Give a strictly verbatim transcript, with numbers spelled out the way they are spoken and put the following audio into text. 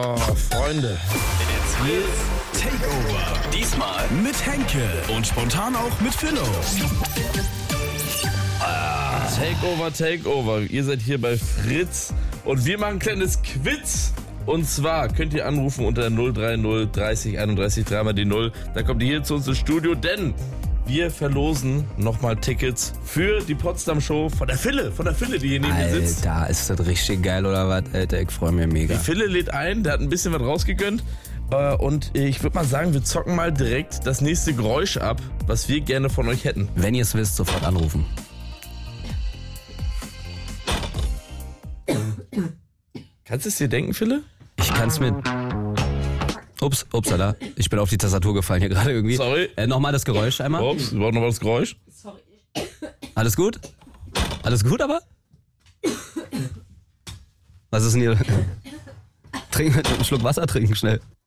Oh, Freunde. It's Takeover. Diesmal mit Henke und spontan auch mit Philo. Ah, Takeover, Takeover. Ihr seid hier bei Fritz und wir machen ein kleines Quiz. Und zwar könnt ihr anrufen unter null drei null dreißig einunddreißig dreimal die null. Dann kommt ihr hier zu uns ins Studio, denn wir verlosen nochmal Tickets für die Potsdam Show von der Fille, von der Fille, die hier neben mir sitzt. Alter, ist das richtig geil oder was? Alter, ich freue mich mega. Die Fille lädt ein, der hat ein bisschen was rausgegönnt. Und ich würde mal sagen, wir zocken mal direkt das nächste Geräusch ab, was wir gerne von euch hätten. Wenn ihr es wisst, sofort anrufen. Kannst du es dir denken, Fille? Ich kann's mir... Ups, upsala. Ich bin auf die Tastatur gefallen hier gerade irgendwie. Sorry. Äh, Nochmal das Geräusch einmal. Ups, wir brauchen noch mal das Geräusch. Sorry. Alles gut? Alles gut aber? Was ist denn hier? Trink, einen Schluck Wasser trinken schnell.